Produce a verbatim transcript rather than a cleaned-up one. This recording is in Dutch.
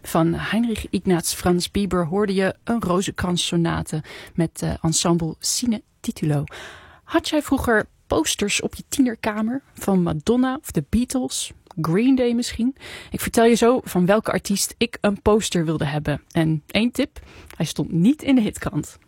Van Heinrich Ignaz Franz Bieber hoorde je een Rozenkrans-sonate met uh, ensemble Sine Titulo. Had jij vroeger posters op je tienerkamer van Madonna of de Beatles, Green Day misschien? Ik vertel je zo van welke artiest ik een poster wilde hebben. En één tip, hij stond niet in de hitkrant.